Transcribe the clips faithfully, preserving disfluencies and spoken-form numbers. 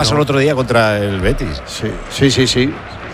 pasó no. el otro día contra el Betis. Sí, sí, sí, sí.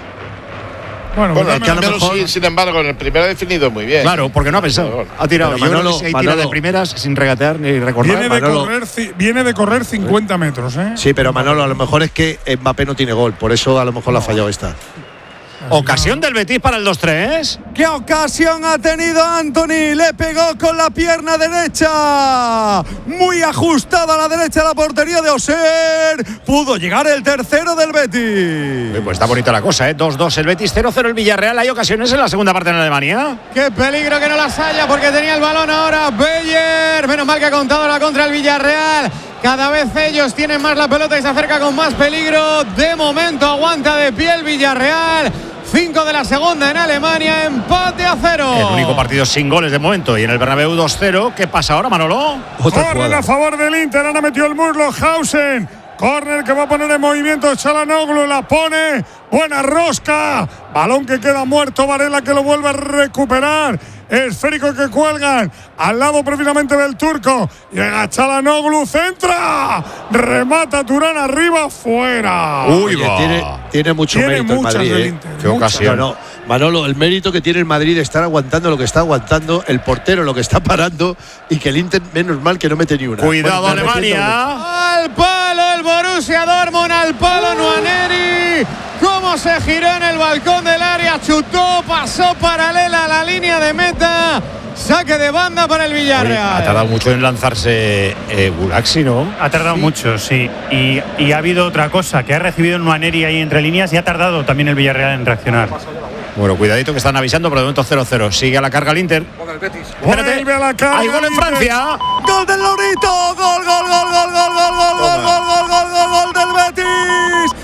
Bueno, bueno, pues el cambio, mejor... sí, sin embargo, en el primero ha definido muy bien. Claro, porque no ha pensado. Ha tirado. Yo Manolo, creo que se tira de primeras sin regatear ni recordar. Viene de, Manolo, correr, viene de correr cincuenta metros, ¿eh? Sí, pero Manolo, a lo mejor es que Mbappé no tiene gol. Por eso a lo mejor no. la ha fallado esta. Ocasión del Betis para el dos tres. ¿Qué ocasión ha tenido Antony? Le pegó con la pierna derecha. Muy ajustada a la derecha la portería de Oser. Pudo llegar el tercero del Betis. Pues está bonita la cosa, ¿eh? dos dos el Betis, cero cero el Villarreal. ¿Hay ocasiones en la segunda parte en Alemania? Qué peligro que no las haya porque tenía el balón ahora Beyer. Menos mal que ha contado la contra el Villarreal. Cada vez ellos tienen más la pelota y se acerca con más peligro. De momento aguanta de pie el Villarreal. cinco de la segunda en Alemania, empate a cero. El único partido sin goles de momento. Y en el Bernabéu dos cero. ¿Qué pasa ahora, Manolo? Corner a favor del Inter. Ahora metió el muslo Hausen. Corner que va a poner en movimiento Çalhanoğlu. La pone. Buena rosca. Balón que queda muerto. Varela que lo vuelve a recuperar. Esférico que cuelgan al lado precisamente del turco. Llega Çalhanoğlu, centra, remata Turán arriba, fuera. Uy, Oye, tiene, tiene mucho tiene mérito el Madrid. ¿eh? Inter, Qué ocasión. No, no, Manolo, el mérito que tiene el Madrid de estar aguantando lo que está aguantando, el portero lo que está parando y que el Inter, menos mal que no mete ni una. Cuidado, bueno, Alemania. Al palo el Borussia Dortmund, al palo Nwaneri. Cómo se giró en el balcón del área, chutó, pasó paralela a la línea de meta. Saque de banda para el Villarreal. Uy, ha tardado mucho en lanzarse eh, Gulaxi, ¿no? Ha tardado sí. mucho, sí. Y, y ha habido otra cosa, que ha recibido un Nwaneri ahí entre líneas y ha tardado también el Villarreal en reaccionar. Bueno, cuidadito que están avisando, pero de momento cero cero. Sigue a la carga el Inter. Vuelve a la carga. Hay gol en Francia. Gol del Lorito. Gol, gol, gol, gol, gol, gol, gol, gol, gol, gol, gol, gol, gol del Betis.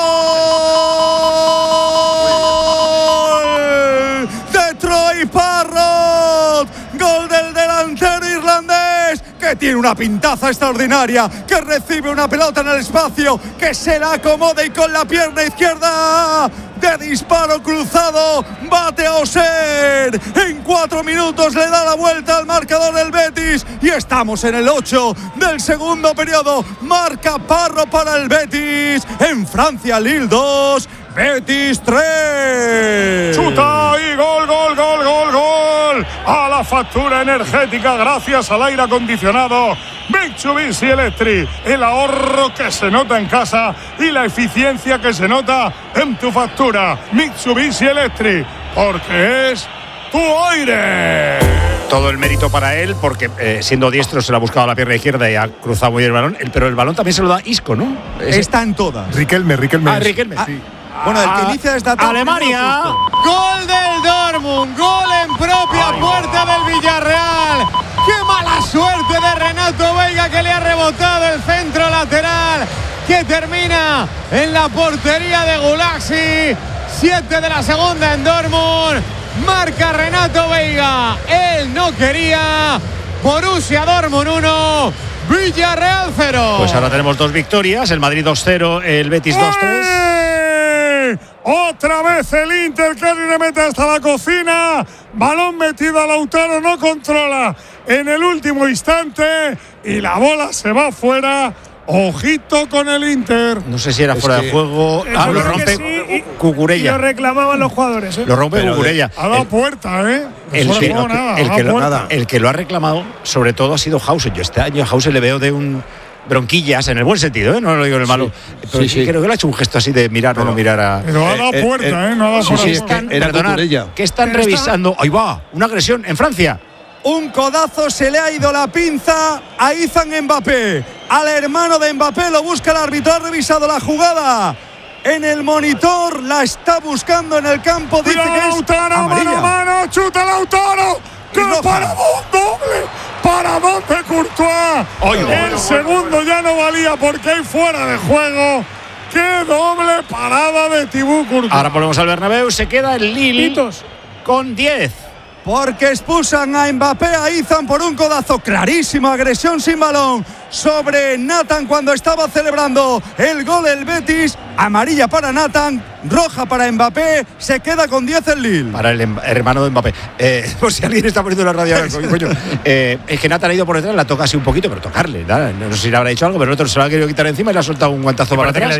Gol de Troy Parrott. Gol del delantero irlandés, que tiene una pintaza extraordinaria, que recibe una pelota en el espacio, que se la acomoda y con la pierna izquierda de disparo cruzado bate a Oser. En cuatro minutos le da la vuelta al marcador del Betis y estamos en el ocho del segundo periodo. Marca Parro para el Betis. En Francia, Lille dos, Betis tres. Chuta y gol, gol, gol, gol, gol. A la factura energética gracias al aire acondicionado Mitsubishi Electric. El ahorro que se nota en casa y la eficiencia que se nota en tu factura. Mitsubishi Electric, porque es tu aire. Todo el mérito para él, porque eh, siendo diestro se lo ha buscado a la pierna izquierda y ha cruzado muy bien el balón. El, pero el balón también se lo da Isco, ¿no? Ese. Está en todas. Riquelme, Riquelme. Ah, Riquelme. Ah, sí. Bueno, el que inicia esta etapa. Alemania. Gol del Dortmund, gol en propia Ay, puerta no. del Villarreal. ¡Qué mala suerte de Renato Veiga, que le ha rebotado el centro lateral, que termina en la portería de Gulaxi! Siete de la segunda en Dortmund. Marca Renato Veiga. Él no quería. Borussia Dortmund uno, Villarreal cero. Pues ahora tenemos dos victorias. El Madrid dos cero, el Betis dos tres. Otra vez el Inter que le mete hasta la cocina. Balón metido a Lautaro, no controla en el último instante y la bola se va fuera. Ojito con el Inter. No sé si era es fuera de juego. Ah, lo rompe sí, Cucurella. Y lo reclamaban los jugadores. ¿eh? Lo rompe Cucurella. A la puerta, ¿eh? El, no que, nada, el, que lo, puerta. el que lo ha reclamado, sobre todo, ha sido Hausen. Yo este año a Hausen le veo de un bronquillas, en el buen sentido, ¿eh? No lo digo en el malo. Sí, pero sí, sí. Creo que le ha hecho un gesto así de mirar o no mirar a. Pero a la puerta, ¿eh? ¿eh? No a la sí, puerta. Sí, están, era perdonad, que están pero revisando. Está... Ahí va, una agresión en Francia. Un codazo, se le ha ido la pinza a Izan Mbappé. Al hermano de Mbappé lo busca el árbitro. Ha revisado la jugada en el monitor. La está buscando en el campo. Dice Mira, que Lautaro, es amarilla. mano a mano, chuta Lautaro. ¡Qué paradón doble! ¡Paradón de Courtois! Oye, el bueno, segundo bueno. ya no valía porque hay fuera de juego. ¡Qué doble parada de Thibaut Courtois! Ahora volvemos al Bernabéu. Se queda el Lille Pitos. con diez. Porque expulsan a Mbappé, a Izan por un codazo. Clarísima agresión sin balón sobre Nathan cuando estaba celebrando el gol el Betis. Amarilla para Nathan, roja para Mbappé. Se queda con diez el Lille. Para el hermano de Mbappé. Eh, por si alguien está poniendo la radio ahora, coño. Eh, es que Nathan ha ido por detrás, la toca así un poquito, pero tocarle. ¿no? No sé si le habrá dicho algo, pero el otro se lo ha querido quitar encima y le ha soltado un guantazo para atrás.